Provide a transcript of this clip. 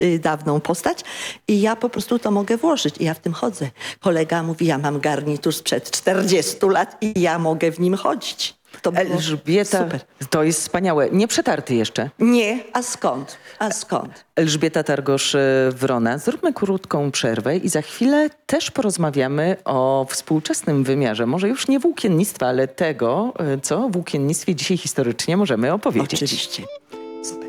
dawną postać i ja po prostu to mogę włożyć i ja w tym chodzę. Kolega mówi, ja mam garnitur sprzed 40 lat i ja mogę w nim chodzić. To było Elżbieta, super. to jest wspaniałe. Nie przetarty jeszcze. Nie, a skąd? A skąd? Elżbieta Targosz-Wrona. Zróbmy krótką przerwę i za chwilę też porozmawiamy o współczesnym wymiarze. Może już nie włókiennictwa, ale tego, co w włókiennictwie dzisiaj historycznie możemy opowiedzieć. Oczywiście. Super.